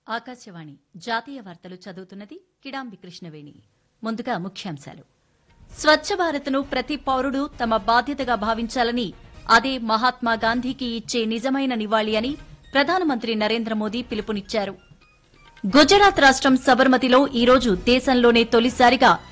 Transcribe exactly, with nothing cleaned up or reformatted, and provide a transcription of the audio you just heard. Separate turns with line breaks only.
ఆకాశవాణి జాతీయ వార్తలు చదువుతున్నది కిడాంబి కృష్ణవేణి. ముందుగా ముఖ్యాంశాలు. స్వచ్ఛ భారత్ను ప్రతి పౌరుడు తమ బాధ్యతగా భావించాలని, అదే మహాత్మా గాంధీకి ఇచ్చే నిజమైన నివాళి అని ప్రధానమంత్రి నరేంద్ర మోదీ పిలుపునిచ్చారు. గుజరాత్ రాష్టం సబర్మతిలో ఈరోజు దేశంలోనే తొలిసారిగా